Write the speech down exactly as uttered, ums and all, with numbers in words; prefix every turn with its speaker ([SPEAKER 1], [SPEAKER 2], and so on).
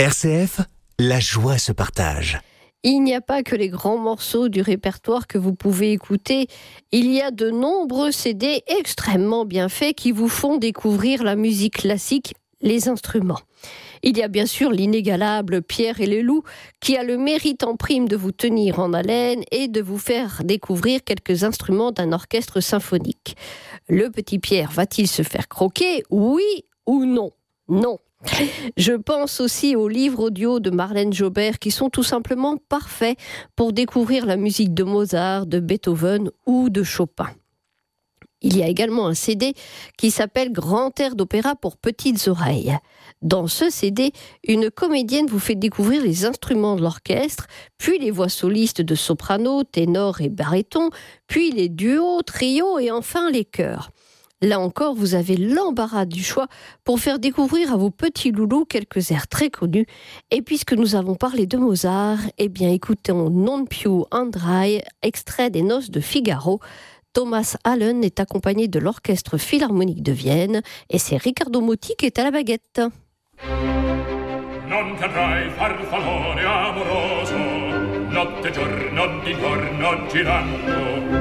[SPEAKER 1] R C F, la joie se partage.
[SPEAKER 2] Il n'y a pas que les grands morceaux du répertoire que vous pouvez écouter. Il y a de nombreux C D extrêmement bien faits qui vous font découvrir la musique classique, les instruments. Il y a bien sûr l'inégalable Pierre et les loups qui a le mérite en prime de vous tenir en haleine et de vous faire découvrir quelques instruments d'un orchestre symphonique. Le petit Pierre va-t-il se faire croquer, oui ou non ? Non. Je pense aussi aux livres audio de Marlène Jobert qui sont tout simplement parfaits pour découvrir la musique de Mozart, de Beethoven ou de Chopin. Il y a également un C D qui s'appelle Grand air d'opéra pour petites oreilles. Dans ce C D, une comédienne vous fait découvrir les instruments de l'orchestre, puis les voix solistes de soprano, ténor et baryton, puis les duos, trios et enfin les chœurs. Là encore, vous avez l'embarras du choix pour faire découvrir à vos petits loulous quelques airs très connus. Et puisque nous avons parlé de Mozart, eh bien écoutons Non più andrai, extrait des Noces de Figaro. Thomas Allen est accompagné de l'Orchestre Philharmonique de Vienne et c'est Riccardo Muti qui est à la baguette.
[SPEAKER 3] Non cadrai farfallone amoroso, notte giorno di giorno girando.